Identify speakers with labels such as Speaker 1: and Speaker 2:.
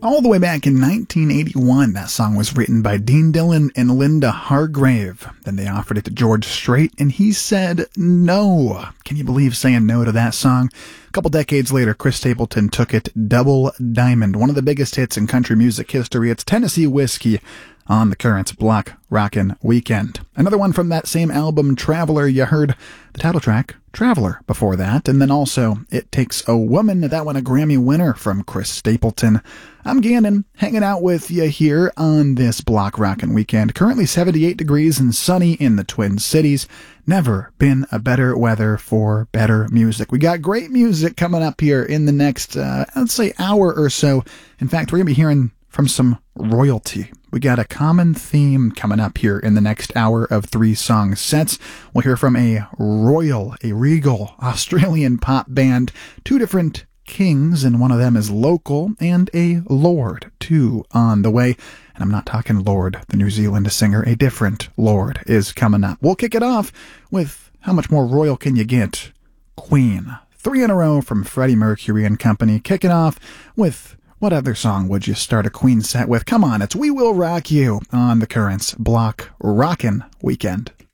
Speaker 1: All the way back in 1981, that song was written by Dean Dillon and Linda Hargrave. Then they offered it to George Strait, and he said no. Can you believe saying no to that song? A couple decades later, Chris Stapleton took it Double Diamond, one of the biggest hits in country music history. It's Tennessee Whiskey on the Currents Block Rockin' Weekend. Another one from that same album, Traveler. You heard the title track, Traveler, before that. And then also, It Takes a Woman. That one a Grammy winner from Chris Stapleton. I'm Gannon, hanging out with you here on this Block Rockin' Weekend. Currently 78 degrees and sunny in the Twin Cities. Never been a better weather for better music. We got great music coming up here in the next, let's say, hour or so. In fact, we're going to be hearing from some royalty. We got a common theme coming up here in the next hour of 3 song sets. We'll hear from a regal Australian pop band, 2 different kings, and one of them is local, and a lord, too, on the way. And I'm not talking Lord, the New Zealand singer. A different lord is coming up. We'll kick it off with how much more royal can you get? Queen. 3 in a row from Freddie Mercury and company. Kicking off with, what other song would you start a Queen set with? Come on, it's We Will Rock You on the Currents Block Rockin' Weekend.